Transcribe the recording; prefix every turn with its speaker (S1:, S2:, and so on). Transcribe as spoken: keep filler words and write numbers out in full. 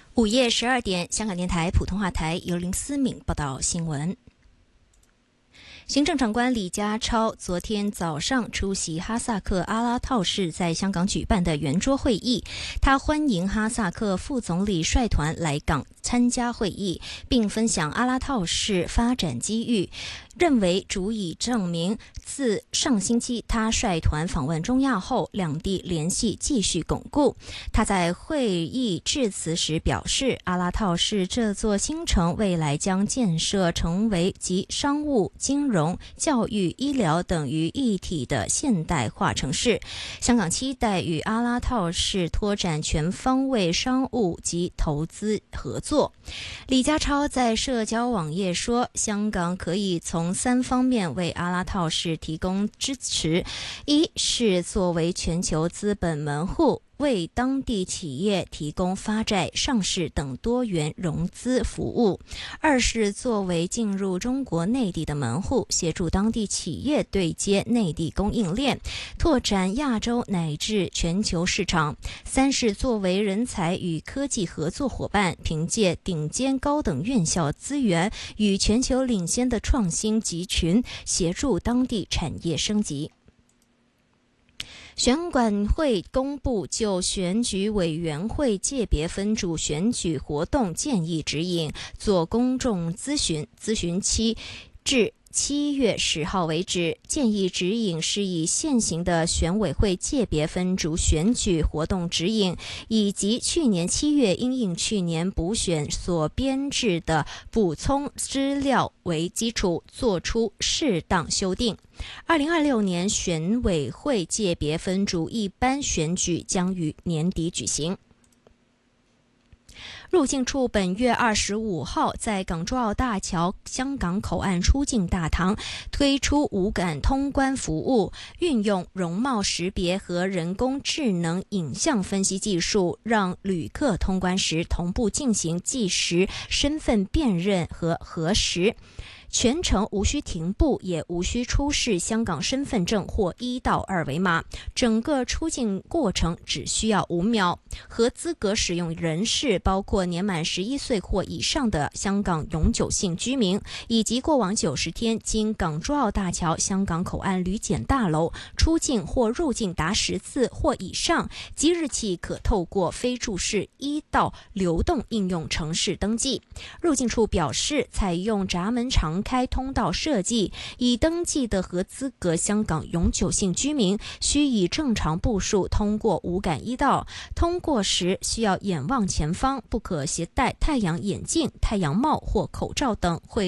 S1: 午夜十二点，香港电台普通话台由林思敏报道新闻。行政长官李家超昨天早上出席哈萨克阿拉套市在香港举办的圆桌会议，他欢迎哈萨克副总理率团来港参加会议，并分享阿拉套市发展机遇，认为足以证明自上星期他率团访问中亚后，两地联系继续巩固。他在会议致辞时表示，阿拉套市这座新城未来将建设成为集商务、金融、教育、医疗等于一体的现代化城市。香港期待与阿拉套市拓展全方位商务及投资合作。李家超在社交网页说，香港可以从三方面为阿拉套市提供支持：一是作为全球资本门户，为当地企业提供发债、上市等多元融资服务；二是作为进入中国内地的门户，协助当地企业对接内地供应链，拓展亚洲乃至全球市场；三是作为人才与科技合作伙伴，凭借顶尖高等院校资源与全球领先的创新集群，协助当地产业升级。选管会公布就选举委员会界别分组选举活动建议指引做公众咨询，咨询期至七月十号为止。建议指引是以现行的选委会界别分组选举活动指引，以及去年七月因应去年补选所编制的补充资料为基础，作出适当修订。二零二六年选委会界别分组一般选举将于年底举行。入境处本月二十五号在港珠澳大桥香港口岸出境大堂推出无感通关服务，运用容貌识别和人工智能影像分析技术，让旅客通关时同步进行即时身份辨认和核实。全程无需停步，也无需出示香港身份证或一到二维码，整个出境过程只需要五秒。合资格使用人士包括年满十一岁或以上的香港永久性居民，以及过往九十天经港珠澳大桥香港口岸旅检大楼出境或入境达十次或以上，即日起可透过非注释一道流动应用程式登记。入境处表示，采用闸门常开通道设计，已登记的合资格香港永久性居民需以正常步数通过无感一道，通过时需要眼望前方，不可携带太阳眼镜、太阳帽或口罩等会